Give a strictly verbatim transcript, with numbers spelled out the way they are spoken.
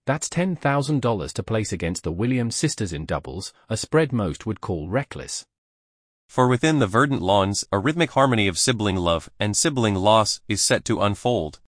That's ten thousand dollars to place against the Williams sisters in doubles, a spread most would call reckless. For within the verdant lawns, a rhythmic harmony of sibling love and sibling loss is set to unfold.